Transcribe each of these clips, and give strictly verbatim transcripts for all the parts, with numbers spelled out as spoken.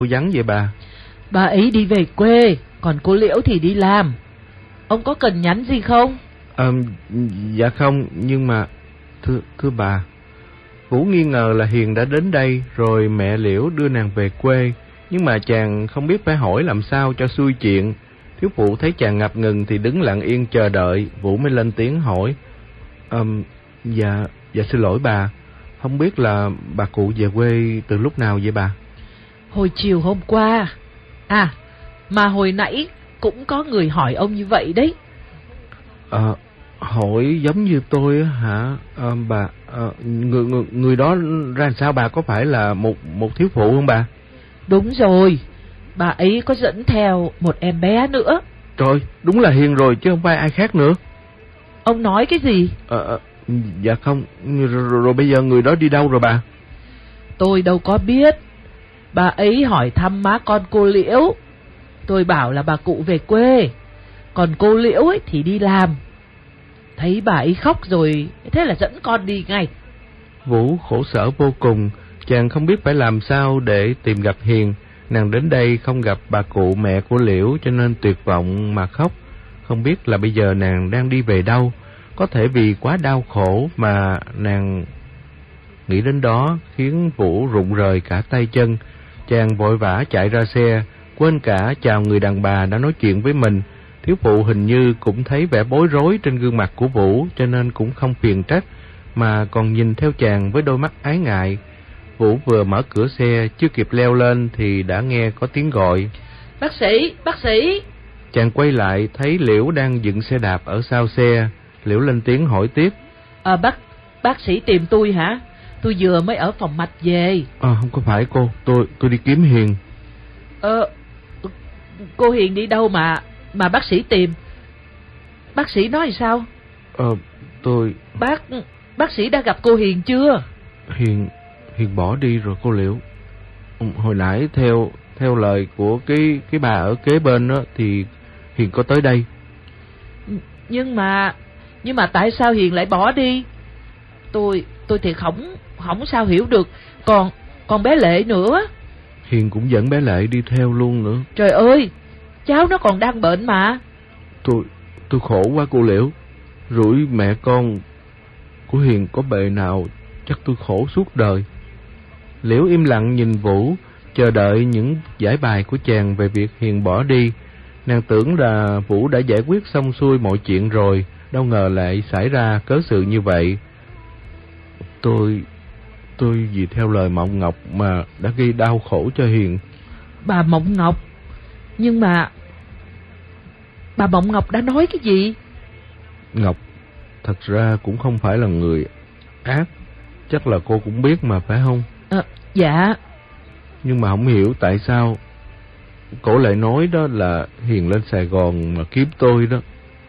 Cô vắng vậy bà? Bà ấy đi về quê, còn cô Liễu thì đi làm. Ông có cần nhắn gì không? À, dạ không, nhưng mà thưa thưa bà, Vũ nghi ngờ là Hiền đã đến đây rồi mẹ Liễu đưa nàng về quê, nhưng mà chàng không biết phải hỏi làm sao cho xuôi chuyện. Thiếu phụ thấy chàng ngập ngừng thì đứng lặng yên chờ đợi. Vũ mới lên tiếng hỏi: um, dạ dạ xin lỗi bà, không biết là bà cụ về quê từ lúc nào vậy bà? Hồi chiều hôm qua. À, mà hồi nãy cũng có người hỏi ông như vậy đấy. Ờ, hỏi giống như tôi á hả? À, bà, à, người, người người đó ra làm sao bà, có phải là một một thiếu phụ không bà? Đúng rồi, bà ấy có dẫn theo một em bé nữa. Trời, đúng là Hiền rồi chứ không phải ai khác nữa. Ông nói cái gì? Ờ, à, dạ không, rồi, rồi, rồi bây giờ người đó đi đâu rồi bà? Tôi đâu có biết. Bà ấy hỏi thăm má con cô Liễu. Tôi bảo là bà cụ về quê, còn cô Liễu ấy thì đi làm. Thấy bà ấy khóc rồi, thế là dẫn con đi ngay. Vũ khổ sở vô cùng, chàng không biết phải làm sao để tìm gặp Hiền. Nàng đến đây không gặp bà cụ mẹ của Liễu cho nên tuyệt vọng mà khóc. Không biết là bây giờ nàng đang đi về đâu. Có thể vì quá đau khổ mà nàng nghĩ đến đó khiến Vũ rụng rời cả tay chân. Chàng vội vã chạy ra xe, quên cả chào người đàn bà đã nói chuyện với mình. Thiếu phụ hình như cũng thấy vẻ bối rối trên gương mặt của Vũ cho nên cũng không phiền trách, mà còn nhìn theo chàng với đôi mắt ái ngại. Vũ vừa mở cửa xe chưa kịp leo lên thì đã nghe có tiếng gọi: Bác sĩ, bác sĩ. Chàng quay lại thấy Liễu đang dựng xe đạp ở sau xe. Liễu lên tiếng hỏi tiếp: À, bác bác sĩ tìm tôi hả? Tôi vừa mới ở phòng mạch về. À, không có phải cô, tôi tôi đi kiếm Hiền. Ờ, cô Hiền đi đâu mà mà bác sĩ tìm? Bác sĩ nói sao? Ờ, tôi... Bác bác sĩ đã gặp cô Hiền chưa? Hiền Hiền bỏ đi rồi cô Liễu. Hồi nãy theo theo lời của cái cái bà ở kế bên đó thì Hiền có tới đây. Nhưng mà nhưng mà tại sao Hiền lại bỏ đi? Tôi tôi thì không không sao hiểu được. Còn còn bé Lệ nữa. Hiền cũng dẫn bé Lệ đi theo luôn nữa. Trời ơi, cháu nó còn đang bệnh mà. Tôi tôi khổ quá cô Liễu. Rủi mẹ con của Hiền có bề nào chắc tôi khổ suốt đời. Liễu im lặng nhìn Vũ, chờ đợi những giải bài của chàng về việc Hiền bỏ đi. Nàng tưởng là Vũ đã giải quyết xong xuôi mọi chuyện rồi, đâu ngờ lại xảy ra cớ sự như vậy. Tôi tôi vì theo lời Mộng Ngọc mà đã gây đau khổ cho Hiền. Bà Mộng Ngọc? Nhưng mà bà Mộng Ngọc đã nói cái gì? Ngọc thật ra cũng không phải là người ác, chắc là cô cũng biết mà phải không? À, dạ. Nhưng mà không hiểu tại sao cổ lại nói đó là Hiền lên Sài Gòn mà kiếm tôi đó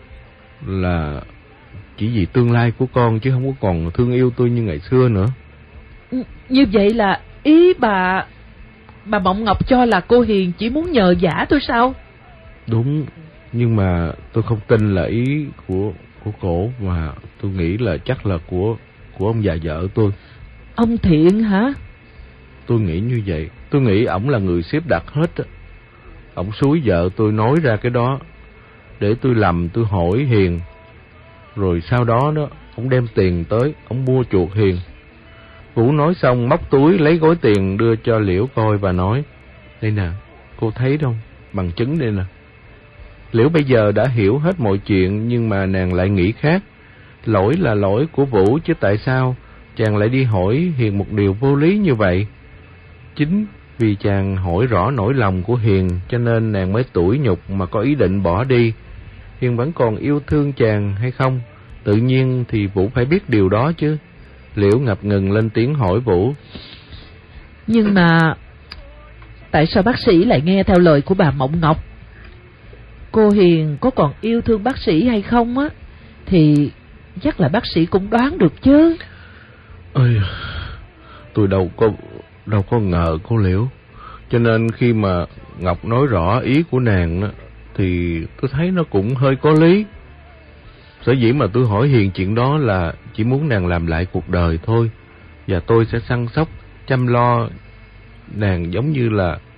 là chỉ vì tương lai của con, chứ không có còn thương yêu tôi như ngày xưa nữa. Như vậy là ý bà bà Mộng Ngọc cho là cô Hiền chỉ muốn nhờ vả tôi sao? Đúng, nhưng mà tôi không tin là ý của của cổ, mà tôi nghĩ là chắc là của của ông già vợ tôi. Ông Thiện hả? Tôi nghĩ như vậy. Tôi nghĩ ổng là người xếp đặt hết á. Ổng xúi vợ tôi nói ra cái đó để tôi lầm, tôi hỏi Hiền, rồi sau đó đó ổng đem tiền tới, ổng mua chuộc Hiền. Vũ nói xong móc túi lấy gói tiền đưa cho Liễu coi và nói: đây nè, cô thấy không, bằng chứng đây nè. Liễu bây giờ đã hiểu hết mọi chuyện, nhưng mà nàng lại nghĩ khác. Lỗi là lỗi của Vũ, chứ tại sao chàng lại đi hỏi Hiền một điều vô lý như vậy? Chính vì chàng hỏi rõ nỗi lòng của Hiền cho nên nàng mới tủi nhục mà có ý định bỏ đi. Hiền vẫn còn yêu thương chàng hay không? Tự nhiên thì Vũ phải biết điều đó chứ. Liễu ngập ngừng lên tiếng hỏi Vũ: nhưng mà tại sao bác sĩ lại nghe theo lời của bà Mộng Ngọc? Cô Hiền có còn yêu thương bác sĩ hay không á thì chắc là bác sĩ cũng đoán được chứ. Ôi, tôi đâu có đâu có ngờ cô Liễu. Cho nên khi mà Ngọc nói rõ ý của nàng đó, thì tôi thấy nó cũng hơi có lý. Sở dĩ mà tôi hỏi Hiền chuyện đó là chỉ muốn nàng làm lại cuộc đời thôi, và tôi sẽ săn sóc chăm lo nàng giống như là